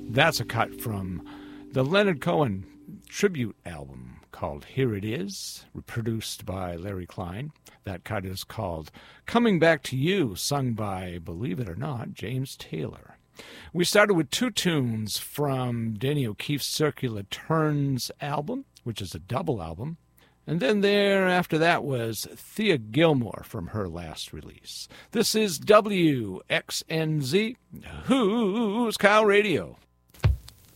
That's a cut from the Leonard Cohen tribute album called Here It Is, produced by Larry Klein. That cut is called Coming Back to You, sung by, believe it or not, James Taylor. We started with two tunes from Danny O'Keefe's Circular Turns album, which is a double album. And then after that was Thea Gilmore from her last release. This is WXNZ, Who's Cow Radio.